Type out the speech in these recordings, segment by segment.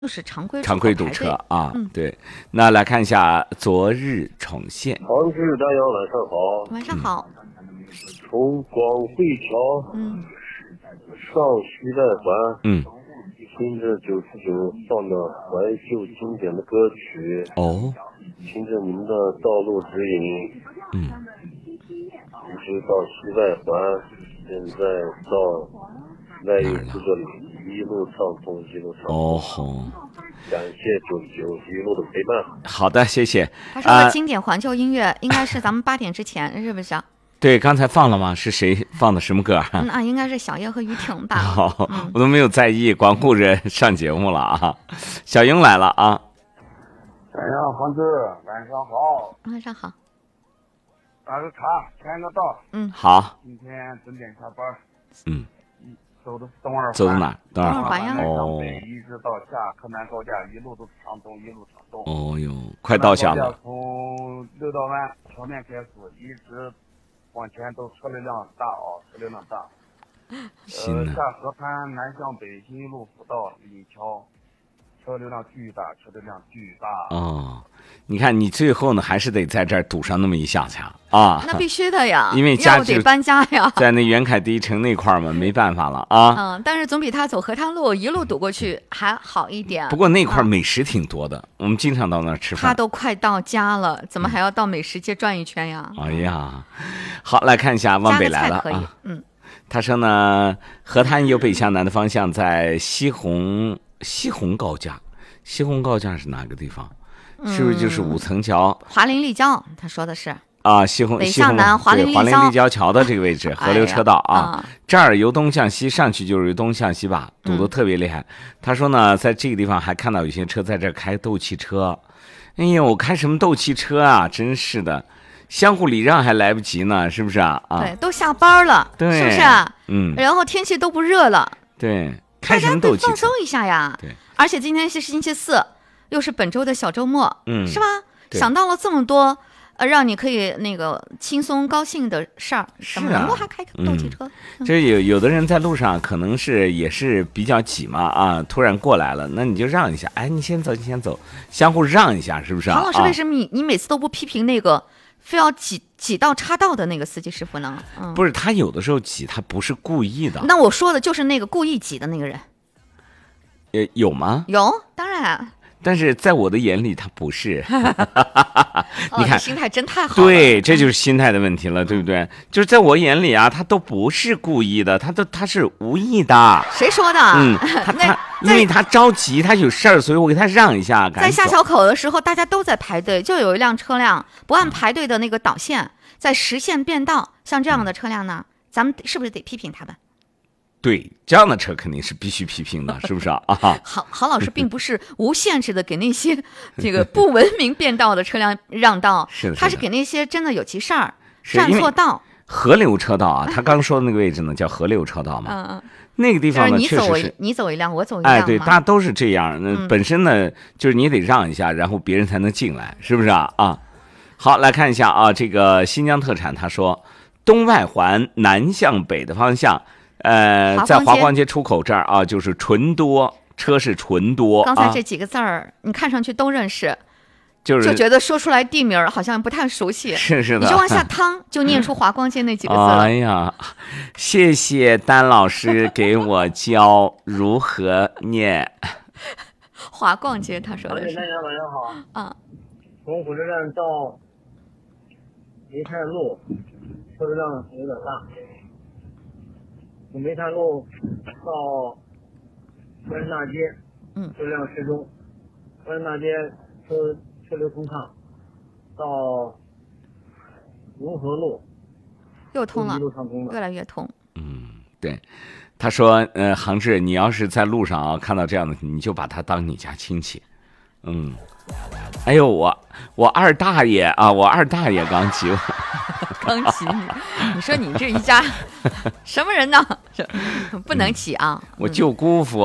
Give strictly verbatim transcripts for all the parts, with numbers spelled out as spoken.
就是常规常规堵车啊、 嗯， 对。那来看一下昨日宠县。 杭志，大家晚上好。 晚上好。 从广汇桥嗯上西外环， 嗯， 听着九十九放的怀旧经典的歌曲， 哦， 听着你们的道路指引， 嗯， 一直到西外环，现在到外运这里，一路畅通，一路畅通。 哦吼， 感谢九十九一路的陪伴。 好的，谢谢。 他说的经典怀旧音乐应该是咱们八点之前，是不是啊？ 对，刚才放了吗？是谁放的什么歌啊？ 那、嗯、应该是小叶和于婷吧。 好、 嗯， 我都没有在意，光顾着上节目了啊。小英来了啊。 哎呀，黄志，晚上好。 晚上好。 打个茶，签个到。 嗯， 好。 今天准点下班。 嗯。 走的是东二环。 走到哪？东二环呀。 哦。一直到下柯南高架，一路都是畅通，一路畅通。 哦哟，快到下了。 从六道湾桥面开始，一直往前都车流量大啊，车流量大。呃，下河滩南向北新一路辅道李桥，车流量巨大，车流量巨大。 哦，你看你最后呢，还是得在这儿堵上那么一下下啊。 那必须的呀， 因为家要得搬家呀， 在那袁凯第一城那块儿嘛，没办法了啊。 嗯，但是总比他走河滩路一路堵过去还好一点。 不过那块美食挺多的，嗯、我们经常到那儿吃饭。 他都快到家了，怎么还要到美食街转一圈呀？ 哎呀，好，来看一下汪北来了啊。 嗯， 他说呢，河滩由北向南的方向在西红西红高架，西红高架是哪个地方？是不是就是五层桥？ 嗯、华林立交，他说的是。 啊，西红北向南华林立交桥的这个位置，河流车道啊， 哎、 这儿由东向西上去就是由东向西吧，堵得特别厉害。嗯、他说呢，在这个地方还看到有些车在这儿开斗气车，哎呦，我开什么斗气车啊？真是的，相互礼让还来不及呢，是不是啊？啊， 对，都下班了， 对， 是不是？ 嗯， 然后天气都不热了， 对，开什么斗气车？ 放松一下呀。 对， 而且今天是星期四，又是本周的小周末， 嗯， 是吧？想到了这么多。呃，让你可以那个轻松高兴的事儿，怎么能够还开斗气车？ 嗯、就是有有的人在路上可能是也是比较挤嘛啊，突然过来了，那你就让一下，哎，你先走，你先走，相互让一下，是不是、啊？ 唐老师，为什么你、啊、你每次都不批评那个非要挤挤到岔道的那个司机师傅呢？嗯， 不是，他有的时候挤，他不是故意的。 那我说的就是那个故意挤的那个人。 呃，有吗？ 有，当然。 但是在我的眼里，他不是。你看、 哦，心态真太好了。 对，这就是心态的问题了，对不对？就是在我眼里啊，他都不是故意的，他都他是无意的。 谁说的？ 嗯，他他因为他着急，他有事儿，所以我给他让一下。 在下桥口的时候，大家都在排队，就有一辆车辆不按排队的那个导线，在实线变道，像这样的车辆呢，咱们是不是得批评他们？ 对，这样的车肯定是必须批评的，是不是啊？ 郝郝老师并不是无限制的给那些这个不文明变道的车辆让道， 是的， 他是给那些真的有急事儿占错道。 河流车道啊，他刚说的那个位置呢，叫河流车道嘛。 嗯嗯。 那个地方呢， 就是、你走确实是你走一辆，我走一辆。 哎，对，大家都是这样。那、 嗯、 本身呢，就是你得让一下，然后别人才能进来，是不是啊？啊，好，来看一下啊，这个新疆特产，他说东外环南向北的方向。呃，在华光街出口这儿啊，就是纯多车是纯多。 刚才这几个字儿，啊、你看上去都认识， 就是就觉得说出来地名好像不太熟悉。 是是的， 你就往下趟，就念出华光街那几个字了。 哎呀，谢谢丹老师给我教如何念。 华光街，他说的是。 大家晚上好。 啊。 从火车站到煤炭路，车流量有点大。从煤炭路到关山大街， 嗯， 车辆适中。关山大街车车流通畅，到融合路又通了， 一路畅通了， 越来越通。 嗯，对。他说：“呃，杭志，你要是在路上啊看到这样的，你就把他当你家亲戚。”嗯，哎呦，我我二大爷啊，我二大爷刚骑我。 刚骑你，你说你这一家什么人呢？不能骑啊！ 我舅姑父，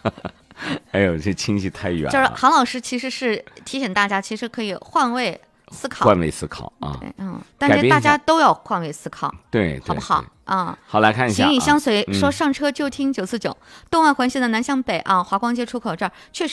哎呦，这亲戚太远了。 就是韩老师其实是提醒大家，其实可以换位思考， 换位思考啊。 对，嗯，但是大家都要换位思考， 对， 好不好啊？ 好，来看一下， 形影相随， 嗯、 说上车就听九四九，东外环线的南向北啊，华光街出口这儿确实。